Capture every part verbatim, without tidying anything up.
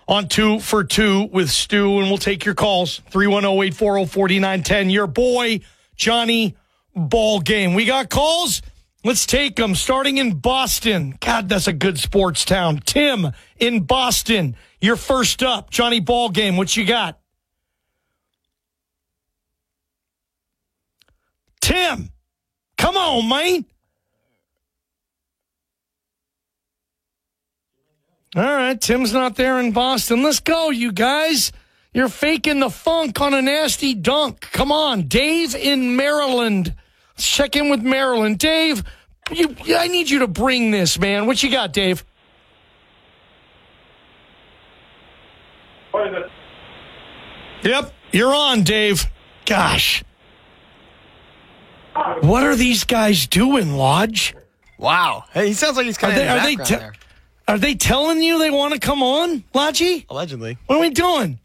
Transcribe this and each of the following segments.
on Two for Two with Stu, and we'll take your calls. three one zero, eight four zero, four nine one zero. Your boy, Johnny Ball Game. We got calls? Let's take them. Starting in Boston. God, that's a good sports town. Tim in Boston. You're first up. Johnny Ball Game. What you got? Tim, come on, man. All right, Tim's not there in Boston. Let's go, you guys. You're faking the funk on a nasty dunk. Come on, Dave in Maryland. Let's check in with Maryland. Dave, you, I need you to bring this, man. What you got, Dave? Yep, you're on, Dave. Gosh. What are these guys doing, Lodge? Wow. Hey, he sounds like he's kind of in the background te- there. Are they telling you they want to come on, Lodgy? Allegedly. What are we doing?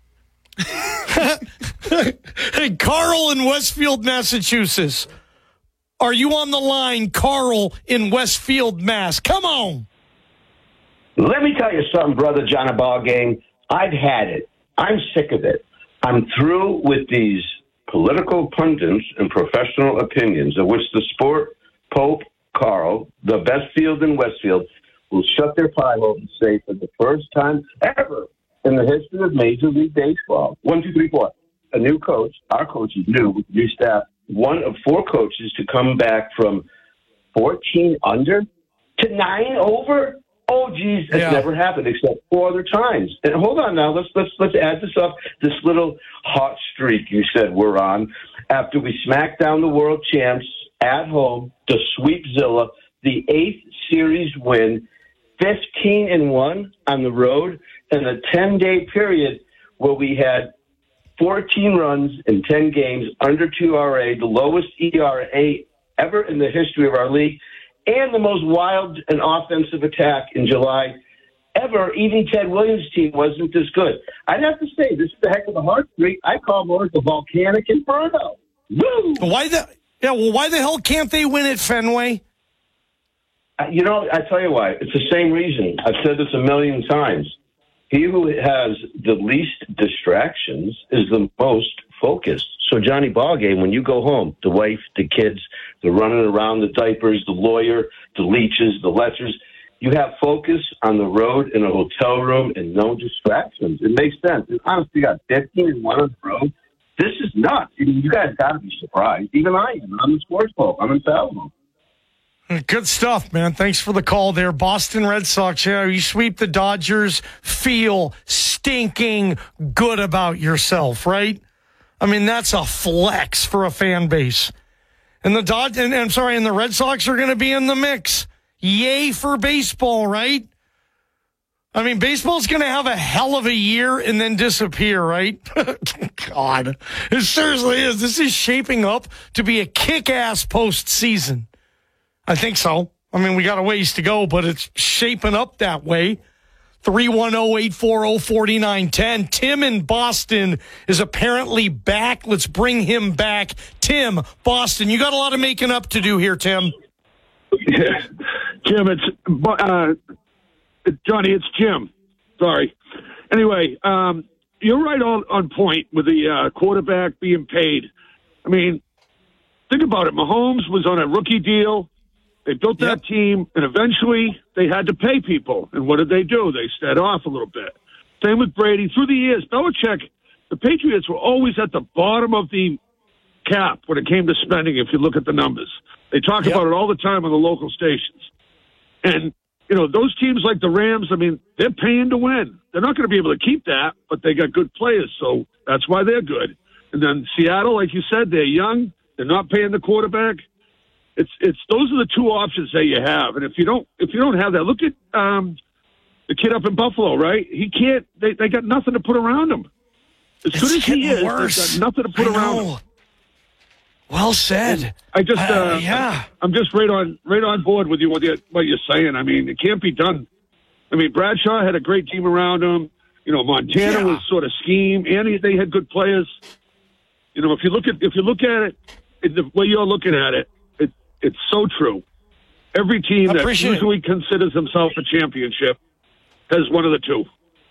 Hey, Carl in Westfield, Massachusetts. Are you on the line, Carl in Westfield, Mass? Come on. Let me tell you something, brother John Ball Game. I've had it. I'm sick of it. I'm through with these political pundits and professional opinions of which the sport, Pope, Carl, the best field in Westfield, will shut their pie hole and say for the first time ever in the history of Major League Baseball, one, two, three, four, a new coach, our coach is new with new staff, one of four coaches to come back from fourteen under to nine over. Oh, geez, it's yeah. never happened except four other times. And hold on now, let's let's let's add this up. This little hot streak you said we're on after we smacked down the world champs at home to sweep Zilla, the eighth series win, fifteen and one on the road, and a ten-day period where we had fourteen runs in ten games, under two R A, the lowest E R A ever in the history of our league, and the most wild and offensive attack in July ever. Even Ted Williams' team wasn't this good. I'd have to say, this is the heck of a hard streak. I call more the volcanic inferno. Woo! Why the yeah? Well, why the hell can't they win at Fenway? Uh, you know, I tell you why. It's the same reason. I've said this a million times. He who has the least distractions is the most focused. So, Johnny Ballgame, when you go home, the wife, the kids, the running around, the diapers, the lawyer, the leeches, the lechers, you have focus on the road in a hotel room and no distractions. It makes sense. And honestly, you got fifteen and one on the road. This is nuts. I mean, you guys got to be surprised. Even I am. I'm a sports folk. I'm infallible. Good stuff, man. Thanks for the call there. Boston Red Sox, yeah, you sweep the Dodgers, feel stinking good about yourself, right? I mean, that's a flex for a fan base. And the Dod- and, and I'm sorry, and the Red Sox are going to be in the mix. Yay for baseball, right? I mean, baseball's going to have a hell of a year and then disappear, right? God, it seriously is. This is shaping up to be a kick-ass postseason. I think so. I mean, we got a ways to go, but it's shaping up that way. three one zero, eight four zero, four nine one zero. Tim in Boston is apparently back. Let's bring him back. Tim, Boston, you got a lot of making up to do here, Tim. Yeah. Jim, it's uh, Johnny, it's Jim. Sorry. Anyway, um, you're right on, on point with the uh, quarterback being paid. I mean, think about it. Mahomes was on a rookie deal. They built that yep. team, and eventually they had to pay people. And what did they do? They stayed off a little bit. Same with Brady. Through the years, Belichick, the Patriots were always at the bottom of the cap when it came to spending, if you look at the numbers. They talk yep. about it all the time on the local stations. And, you know, those teams like the Rams, I mean, they're paying to win. They're not going to be able to keep that, but they got good players, so that's why they're good. And then Seattle, like you said, they're young. They're not paying the quarterback. It's it's those are the two options that you have, and if you don't if you don't have that, look at um, the kid up in Buffalo, right? He can't. They they got nothing to put around him. As it's good as he is, worse. they've got nothing to put I around know. him. Well said. I just uh, uh, yeah. I'm just right on right on board with you what you what you're saying. I mean, it can't be done. I mean, Bradshaw had a great team around him. You know, Montana yeah. was sort of scheme, and he, they had good players. You know, if you look at if you look at it in the way you're looking at it. It's so true. Every team that usually considers himself a championship has one of the two.